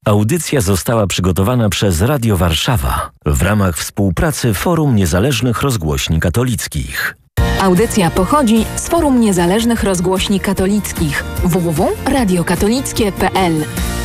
Audycja została przygotowana przez Radio Warszawa w ramach współpracy Forum Niezależnych Rozgłośni Katolickich. Audycja pochodzi z Forum Niezależnych Rozgłośni Katolickich www.radiokatolickie.pl.